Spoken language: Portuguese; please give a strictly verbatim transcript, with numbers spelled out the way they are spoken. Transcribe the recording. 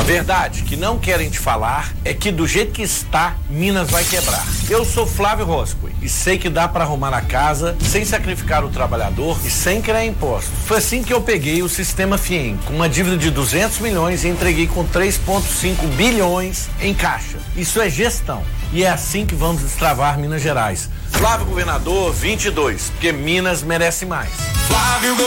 Verdade que não querem te falar é que do jeito que está, Minas vai quebrar. Eu sou Flávio Roscoe e sei que dá para arrumar a casa sem sacrificar o trabalhador e sem criar impostos. Foi assim que eu peguei o Sistema Fiem, com uma dívida de duzentos milhões e entreguei com três vírgula cinco bilhões em caixa. Isso é gestão. E é assim que vamos destravar Minas Gerais. Flávio Governador vinte e dois, porque Minas merece mais. Flávio